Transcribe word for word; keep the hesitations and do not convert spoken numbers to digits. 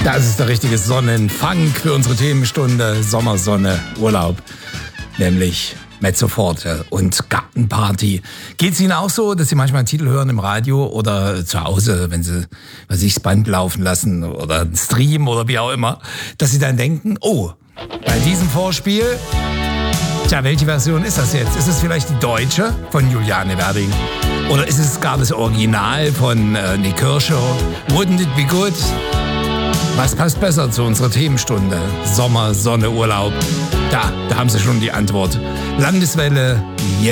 Das ist der richtige Sonnenfunk für unsere Themenstunde Sommersonne, Urlaub, nämlich Mezzoforte und Gartenparty. Geht's Ihnen auch so, dass Sie manchmal einen Titel hören im Radio oder zu Hause, wenn Sie, was ich, das Band laufen lassen oder einen Stream oder wie auch immer, dass Sie dann denken, oh, bei diesem Vorspiel, tja, welche Version ist das jetzt? Ist es vielleicht die deutsche von Juliane Werding? Oder ist es gar das Original von äh, Nick Kershaw? Wouldn't it be good? Was passt besser zu unserer Themenstunde? Sommer, Sonne, Urlaub. Da, da haben Sie schon die Antwort. Landeswelle, jetzt.